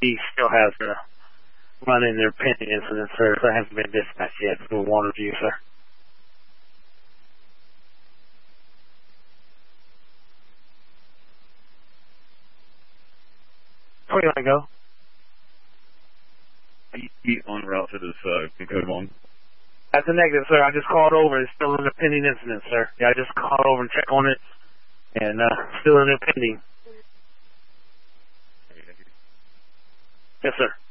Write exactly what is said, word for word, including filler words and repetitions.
he still has a run in their pending incident, sir. So it hasn't been dispatched yet for Waterview, sir. Where do you want to go? He en route to this uh, code one. That's a negative, sir. I just called over. It's still in a pending incident, sir. Yeah, I just called over and checked on it, and uh, still in a pending. Yes, sir.